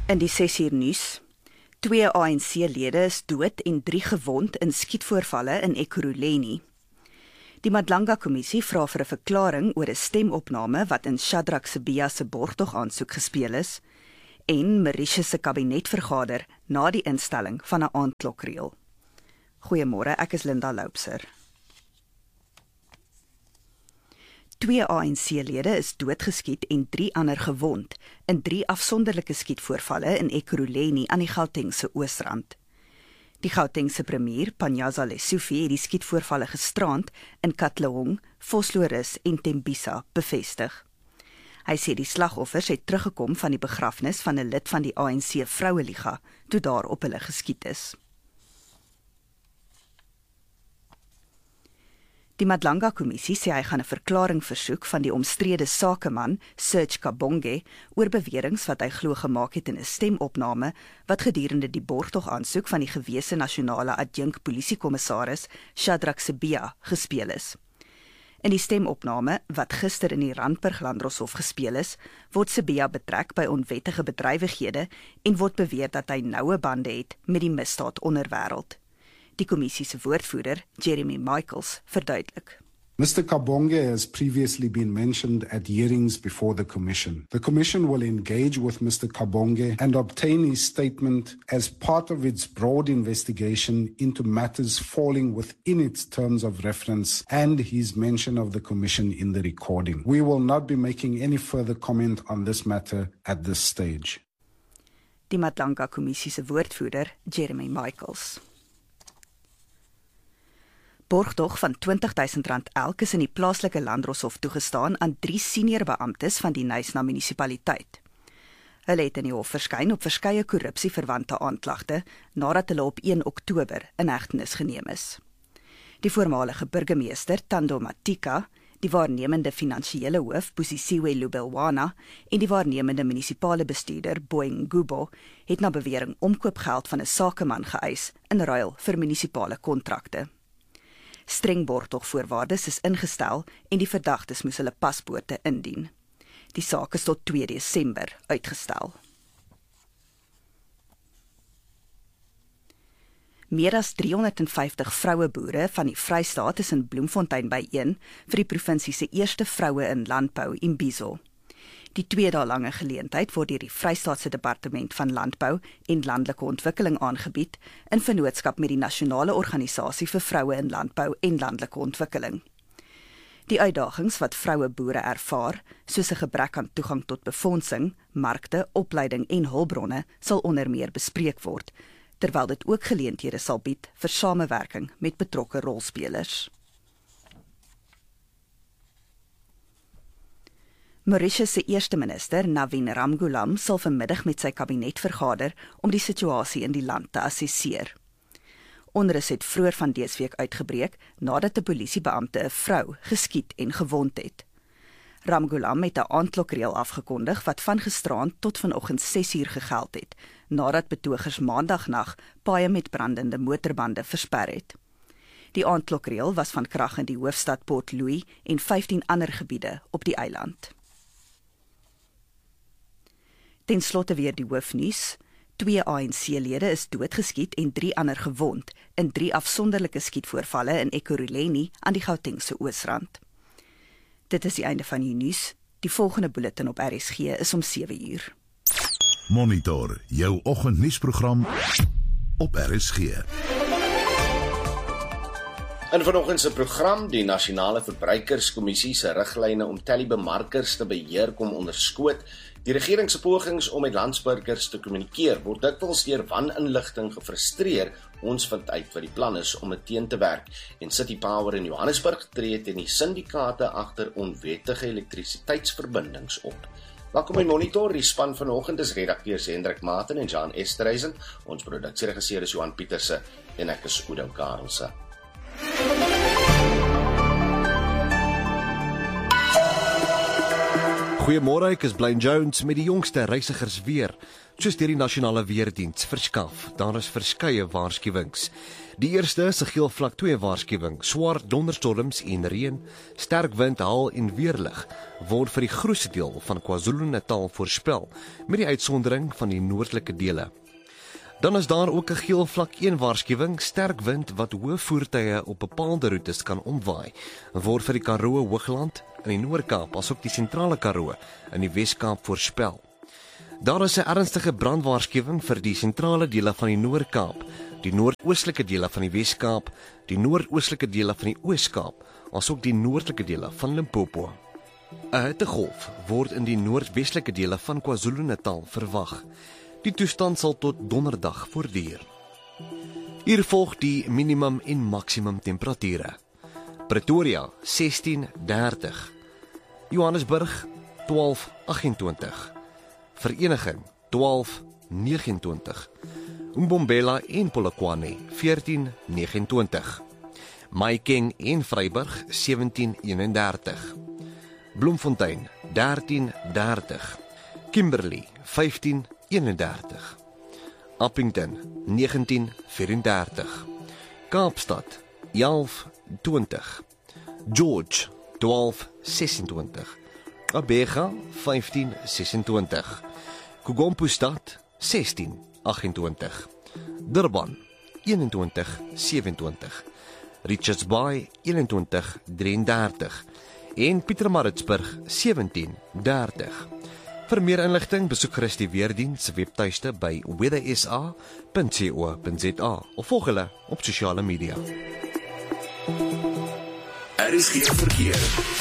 In die 6uur nuus, 2 ANC-lede is dood en 3 gewond in skietvoorvalle in Ekurhuleni. Die Madlanga-kommissie vra vir 'n verklaring oor 'n stemopname wat in Shadrack Sibiya se borgtogaansoek gespeel is, en Mauritius se kabinet vergader na die instelling van 'n aandklokreël. Goeiemôre, ek is Linda Loubser. 2 ANC-lede is doodgeskiet en 3 ander gewond in 3 afsonderlike skietvoorvalle in Ekurhuleni aan die Gautengse Oosrand. Die Gautengse premier, Panyaza Lesufi, het die skietvoorvalle gisterand in Katlehong, Vosloorus en Tembisa bevestig. Hy sê die slagoffers het teruggekom van die begrafnis van 'n lid van die ANC Vroueliga toe daar op hulle geskiet is. Die Madlanga-kommissie sê hy gaan 'n verklaring versoek van die omstrede sakeman, Serge Kabonge, oor beweringe wat hy glo gemaak het in 'n stemopname wat gedurende die borgtogaansoek van die gewese nasionale adjunk-polisiekommissaris, Shadrack Sibiya, gespeel is. In die stemopname, wat gister in die Randburg Landdroshof gespeel is, word Sibiya betrek by onwettige bedrywighede en word beweer dat hy noue bande het met die misdaadonderwêreld. Die kommissie se woordvoerder, Jeremy Michaels, verduidelik. Mr. Kabonge has previously been mentioned at hearings before the Commission. The Commission will engage with Mr. Kabonge and obtain his statement as part of its broad investigation into matters falling within its terms of reference and his mention of the Commission in the recording. We will not be making any further comment on this matter at this stage. Die Madlanga-kommissie se woordvoerder, Jeremy Michaels. Borgtog van R20.000 elk is in die plaaslike Landdroshof toegestaan aan 3 senior beamptes van die Knysna munisipaliteit. Hulle het in die hof verskyn op verskeie korrupsieverwante aanklagte nadat hulle op 1 Oktober in hegtenis geneem is. Die voormalige burgemeester Tando Matika, die waarnemende finansiële hoof Busisiwe Lubelwana en die waarnemende munisipale bestuurder Boeing Gubo het na bewering omkoopgeld van 'n sakeman geëis in ruil vir munisipale kontrakte. Streng borgtogvoorwaardes is ingestel en die verdagtes moes hulle paspoorte indien. Die saak is tot 2 Desember uitgestel. Meer as 350 vroueboere van die Vrystaat is in Bloemfontein byeen vir die provinsie se eerste vroue in landbou, Imbizo. Die 2 dae lange geleentheid word deur die Vrystaatse Departement van Landbou en Landelike Ontwikkeling aangebied in vennootskap met die Nasionale Organisasie vir Vroue in Landbou en Landelike Ontwikkeling. Die uitdagings wat vroue boere ervaar, soos 'n gebrek aan toegang tot befondsing, markte, opleiding en hulpbronne, sal onder meer bespreek word, terwyl dit ook geleenthede sal bied vir samewerking met betrokke rolspelers. Mauritius se eerste minister, Navin Ramgoolam, sal vanmiddag met sy kabinet vergader om die situasie in die land te assesseer. Onrus het vroeër van dese week uitgebreek nadat 'n polisiebeampte 'n vrou geskiet en gewond het. Ramgoolam het 'n aandklokreël afgekondig wat van gisteraand tot vanoggend 6uur gegeld het, nadat betogers maandagnag paaie met brandende motorbande versper het. Die aandklokreël was van krag in die hoofstad Port Louis en 15 ander gebiede op die eiland. Ten slotte weer die hoofnuus. 2 ANC-lede is doodgeskiet en 3 ander gewond in 3 afsonderlike skietvoorvalle in Ekurhuleni aan die Gautengse Oosrand. Dit is die einde van die nuus. Die volgende bulletin op RSG is om 7uur. Monitor jou oggendnuusprogram op RSG. In vanoggend se program, die Nasionale Verbruikerskommissie se riglyne om telebemarkers te beheer kom onderskoot. Die regering se pogings om met landsburgers te kommunikeer word dikwels deur waninligting gefrustreer. Ons vind uit wat die plan is om dit teen te werk. En City Power in Johannesburg tree teen die syndikaate agter onwettige elektrisiteitsverbindings op. Welkom by Monitor, die span vanoggend is redakteurs Hendrik Maten en Jan Esterhuizen. Ons produksieregisseur is Johan Pieterse en ek is Oudo Karelse. Goeiemôre, ek is Blaine Jones met die jongste reisigersweer. Soos deur die nasionale weerdiens verskaf, daar is verskeie waarskuwings. Die eerste is 'n geel vlak 2 waarskuwing. Swaar donderstorms en reën, sterk wind, haal en weerlig word vir die grootste deel van KwaZulu-Natal voorspel, met die uitsondering van die noordelike dele. Dan is daar ook 'n geel vlak 1 waarskuwing, sterk wind wat hoë voertuie op bepaalde roetes kan omwaai, word vir die Karoo Hoogland in die Noord-Kaap asook die sentrale Karoo in die Wes-Kaap voorspel. Daar is 'n ernstige brandwaarskuwing vir die sentrale dele van die Noord-Kaap, die noordoostelike dele van die Wes-Kaap, die noordoostelike dele van die Oos-Kaap, asook die noordelike dele van Limpopo. 'n Hittegolf word in die noordwestelike dele van KwaZulu-Natal verwag. Die toestand sal tot donderdag voortduur. Hier volg die minimum en maksimum temperature. Pretoria 16:30, Johannesburg 12:28, Vereniging 12:29, Mbombela en Polokwane 14:29, Mahikeng en Vryburg 17:31, Bloemfontein 13:30, Kimberley 15:31, Appington 19:34, Kaapstad 11:20, George 12:26, Abega 15:26, Kogompostad 16:28, Durban 21:27, Richards Bay 21:33 en Pietermaritzburg 17:30. Vir meer inligting besoek gerus die weerdiens se webtuiste by weathersa.co.za of volg hulle op sosiale media. Is geen verkeer.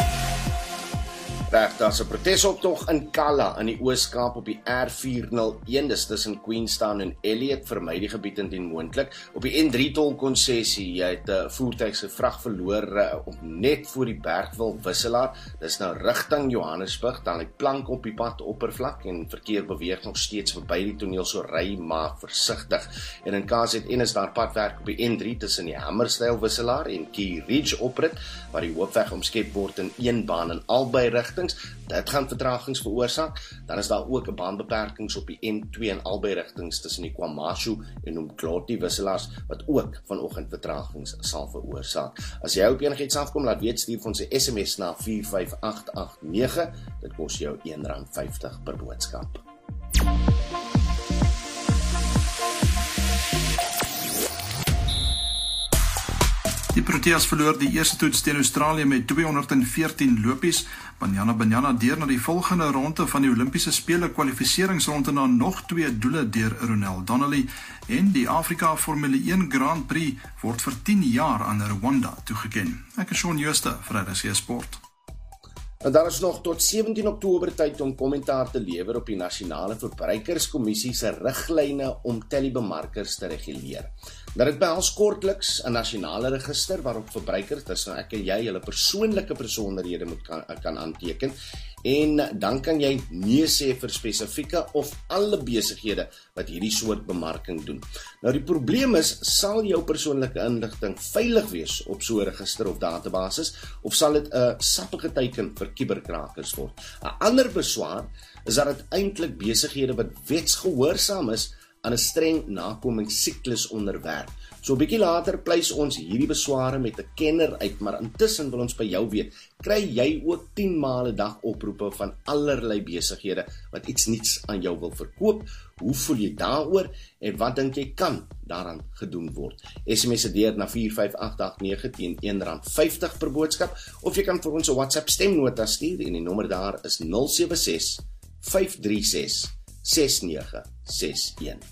Daar's 'n protesoptog in Kalla in die Oos-Kaap op die R401, dis tussen Queenstown en Elliot, vermy die gebied indien moontlik. Op die N3 tolkonsessie, jy het 'n voertuig se vrag verloor op net voor die Bergwil wisselaar. Dis nou rigting Johannesburg, dan lê plank op die pad oppervlak en verkeer beweeg nog steeds verby die toneel, so ry maar versigtig. En in KZN is daar padwerk op die N3 tussen die Hammerstyl wisselaar en Key Ridge oprit, waar die hoofweg omskep word in een baan in albei rigtings. Dit gaan vertragings veroorsaak. Dan is daar ook 'n baanbeperkings op die N2 in albei rigtings tussen die KwaMashu en Umdloti wisselaars wat ook vanoggend vertragings sal veroorsaak. As jy op enigiets afkom, laat weet, stuur vir ons 'n SMS na 45889. Dit kos jou R1.50 per boodskap. Die Proteas verloor die eerste toets teen Australië met 214 lopies. Banyana deur na die volgende ronde van die Olimpiese Spele kwalifikasieringsronde na nog 2 doele deur Ronald Donnelly, en die Afrika Formule 1 Grand Prix word vir 10 jaar aan Rwanda toegeken. Ek is Shaun Jooste vir RSG Sport. En daar is nog tot 17 Oktober tyd om kommentaar te lewer op die Nasionale Verbruikerskommissie se riglyne om telebemarkers te reguleer. Dit behels kortliks 'n nasionale register waarop verbruikers, tussen ek en jy, hulle persoonlike besonderhede kan aanteken, en dan kan jy nee sê vir spesifieke of alle besighede wat hierdie soort bemarking doen. Nou die probleem is, sal jou persoonlike inligting veilig wees op so 'n register of databasis, of sal dit 'n sappige teiken vir kuberkrakers word? 'n Ander beswaar is dat dit eintlik besighede wat wetsgehoorsaam is aan 'n streng nakomingssiklus onderwerp. So 'n bietjie later pleis ons hierdie besware met 'n kenner uit, maar intussen wil ons by jou weet, kry jy ook 10 maal 'n dag oproepe van allerlei besighede wat iets niets aan jou wil verkoop? Hoe voel jy daaroor en wat dink jy kan daaraan gedoen word? SMS deur na 45889 teen R1.50 per boodskap, of jy kan vir ons 'n WhatsApp stemnota stuur en die nommer daar is 076 536 6961.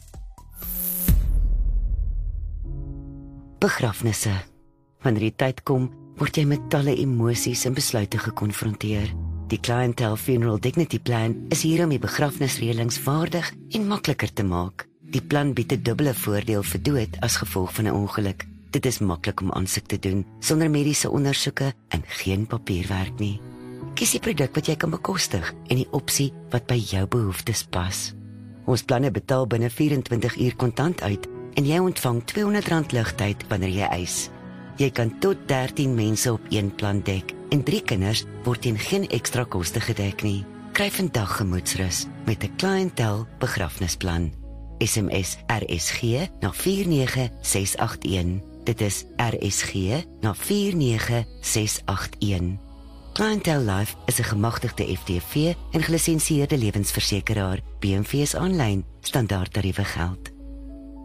Begrafnisse. Wanneer die tyd kom, word jy met talle emosies en besluite gekonfronteer. Die Clientele Funeral Dignity Plan is hier om die begrafnisreëlings vaardig en makliker te maak. Die plan bied 'n dubbele voordeel vir dood as gevolg van 'n ongeluk. Dit is maklik om aansoek te doen, sonder mediese ondersoeke en geen papierwerk nie. Kies die produk wat jy kan bekostig en die opsie wat by jou behoeftes pas. Ons planne betaal binne 24 uur kontant uit en jy ontvang R200 ligtyd wanneer jy eis. Jy kan tot 13 mense op een plan dek en 3 kinders word teen geen ekstra koste gedek nie. Kry vandag gemoedsrus met 'n Clientele begrafnisplan. SMS RSG na 49681. Dit is RSG na 49681. Clientele Life is 'n gemagtigde FTV en gelisensieerde lewensversekeraar. BMV is aanlyn, standaard tariewe geld.